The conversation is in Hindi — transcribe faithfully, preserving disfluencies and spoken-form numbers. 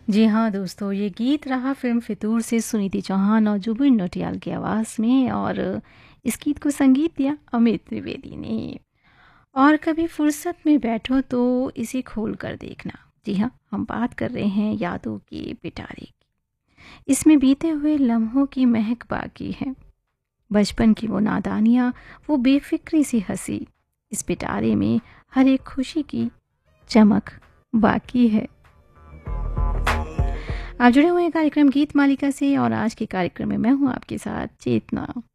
जी हाँ दोस्तों, ये गीत रहा फ़िल्म फितूर से सुनीति चौहान और जुबिन नौटियाल की आवाज़ में। और इस गीत को संगीत दिया अमित त्रिवेदी ने। और कभी फुर्सत में बैठो तो इसे खोल कर देखना। जी हाँ, हम बात कर रहे हैं यादों के पिटारे की। इसमें बीते हुए लम्हों की महक बाकी है। बचपन की वो नादानियाँ, वो बेफिक्री सी हंसी। इस पिटारे में हर एक खुशी की चमक बाकी है। आप जुड़े हुए हैं कार्यक्रम गीत मालिका से, और आज के कार्यक्रम में मैं हूं आपके साथ चेतना।